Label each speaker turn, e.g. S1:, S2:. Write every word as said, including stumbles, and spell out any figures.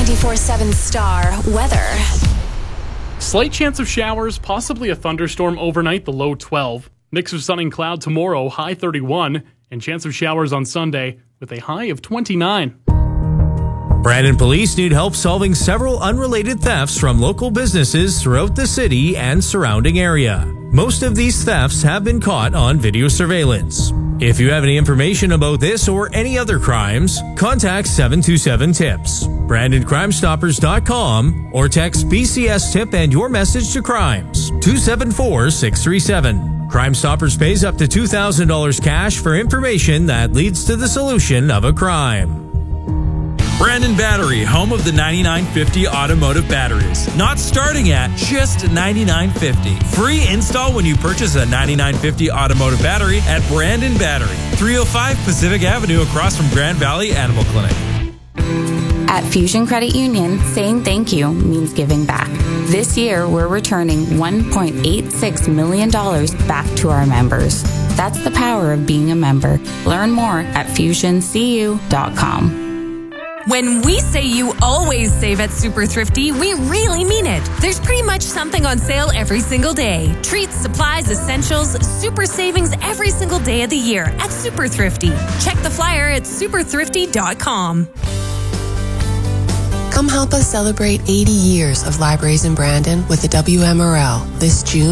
S1: ninety-four point seven Star weather.
S2: Slight chance of showers, possibly a thunderstorm overnight, the low twelve. Mix of sun and cloud tomorrow, high thirty-one. And chance of showers on Sunday with a high of twenty-nine.
S3: Brandon police need help solving several unrelated thefts from local businesses throughout the city and surrounding area. Most of these thefts have been caught on video surveillance. If you have any information about this or any other crimes, contact seven two seven tips, brandon crime stoppers dot com, or text B C S tip and your message to crimes two seven four six three seven. Crime Stoppers pays up to two thousand dollars cash for information that leads to the solution of a crime.
S4: Brandon Battery, home of the ninety-nine fifty automotive batteries. Not starting at just ninety-nine fifty. Free install when you purchase a ninety-nine fifty automotive battery at Brandon Battery, three oh five Pacific Avenue across from Grand Valley Animal Clinic.
S5: At Fusion Credit Union, saying thank you means giving back. This year, we're returning one point eight six million dollars back to our members. That's the power of being a member. Learn more at fusion c u dot com.
S6: When we say you always save at Super Thrifty, we really mean it. There's pretty much something on sale every single day. Treats, supplies, essentials, super savings every single day of the year at Super Thrifty. Check the flyer at super thrifty dot com.
S7: Come help us celebrate eighty years of libraries in Brandon with the W M R L this June.